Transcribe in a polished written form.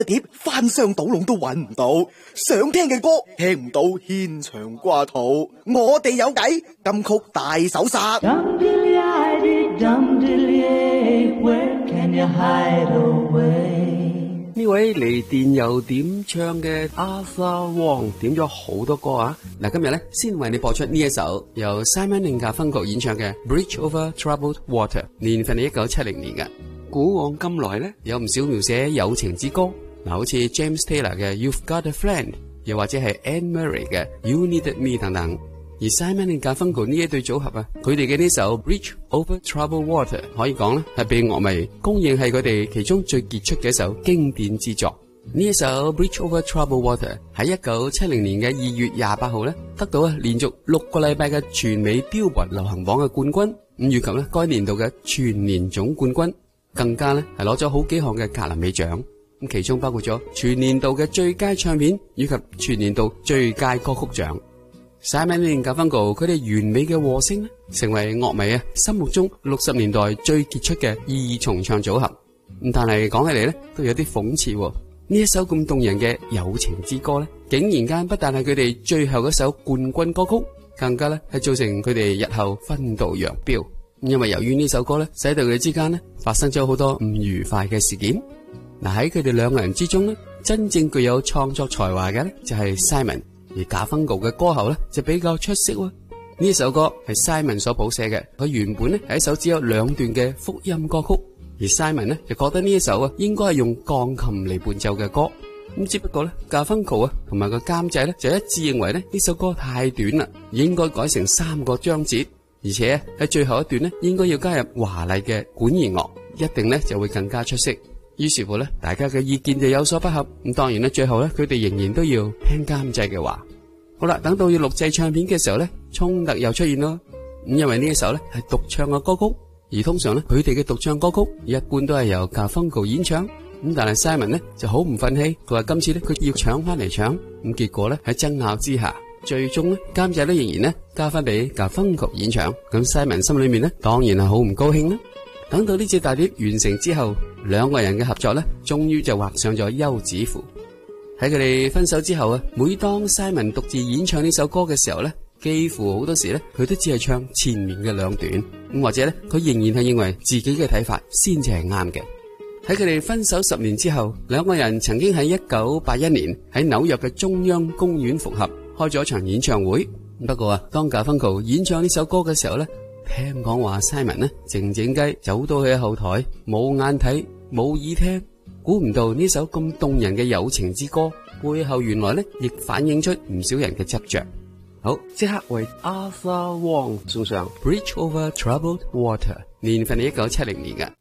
碟翻箱倒籠都揾唔到，想聽嘅歌聽唔到，牽腸掛肚。我哋有計，金曲大搜殺。 呢位嚟電郵點唱嘅 Arthur Wong 點咗好多歌啊！嗱，今日咧先為你播出呢一首由 Simon & Garfunkel 演唱嘅 Bridge Over Troubled Water， 年份係1970年嘅。古往今來咧，有唔少描寫友情之歌，嗱，好似 James Taylor 嘅 You've Got a Friend， 又或者係 Anne Murray 嘅 You Needed Me 等等。而 Simon & Garfunkel 呢一對組合啊，佢哋嘅呢首 Bridge Over Troubled Water 可以講咧係被樂迷公認係佢哋其中最傑出嘅一首經典之作。呢一首 Bridge Over Troubled Water 喺1970年嘅2月28號咧，得到連續6個禮拜嘅全美 Billboard 流行榜嘅冠軍，以及咧該年度嘅全年總冠軍，更加咧係攞咗好幾項嘅格林美獎，咁其中包括咗全年度嘅最佳唱片以及全年度最佳歌曲獎。Simon & Garfunkel 佢哋完美嘅和聲成為樂迷心目中60年代最傑出嘅二重唱組合。咁但係講起嚟咧，都有啲諷刺。呢一首咁動人嘅友情之歌咧，竟然間不但係佢哋最後一首冠軍歌曲，更加咧係造成佢哋日後分道揚鑣。因為由於呢首歌咧，使到佢哋之間咧發生咗好多唔愉快嘅事件。嗱，喺佢哋兩個人之中咧，真正具有創作才華嘅咧就係 Simon。而Garfunkel嘅歌喉咧就比較出色喎。呢一首歌係 Simon 所譜寫嘅，佢原本咧係一首只有2段嘅福音歌曲，而 Simon 咧就覺得呢一首應該係用鋼琴嚟伴奏嘅歌。咁只不過咧Garfunkel同埋個監製咧就一致認為咧呢首歌太短啦，應該改成3個章節，而且喺最後一段咧應該要加入華麗嘅管弦樂，一定咧就會更加出色。於是乎咧，大家嘅意見就有所不合。咁當然咧，最後咧，佢哋仍然都要聽監製嘅話。好啦，等到要錄製唱片嘅時候咧，衝突又出現咯。咁因為呢一首咧係獨唱嘅歌曲，而通常咧佢哋嘅獨唱歌曲一般都係由Garfunkel演唱。咁但係 Simon 咧就好唔忿氣，佢話今次咧佢要搶翻嚟唱。咁結果咧喺爭拗之下，最終咧監製咧仍然咧交翻俾Garfunkel演唱。咁 Simon 心裏面咧當然係好唔高興啦。等到呢隻大碟完成之後，兩個人嘅合作咧，終於就畫上咗休止符。喺佢哋分手之後啊，每當 Simon 獨自演唱呢首歌嘅時候咧，幾乎好多時咧，佢都只係唱前面嘅2段，咁或者咧，佢仍然係認為自己嘅睇法先至係啱嘅。喺佢哋分手10年之後，兩個人曾經喺1981年喺紐約嘅中央公園復合，開咗一場演唱會。不過啊，當Garfunkel演唱呢首歌嘅時候咧，聽講話 Simon 呢靜靜雞走到去後台，冇眼睇冇耳聽，估唔到呢首咁動人嘅友情之歌背後原來呢亦反映出唔少人嘅執着。好，即刻為 Arthur Wong 送上 Bridge Over Troubled Water， 年份係1970年嘅。